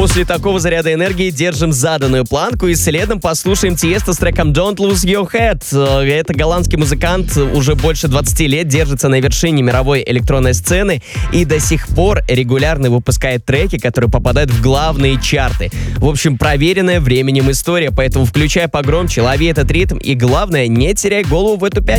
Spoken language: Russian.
После такого заряда энергии держим заданную планку и следом послушаем Тиесто с треком Don't Lose Your Head. Это голландский музыкант, уже больше 20 лет держится на вершине мировой электронной сцены и до сих пор регулярно выпускает треки, которые попадают в главные чарты. В общем, проверенная временем история, поэтому включай погромче, лови этот ритм и, главное, не теряй голову в эту пятницу.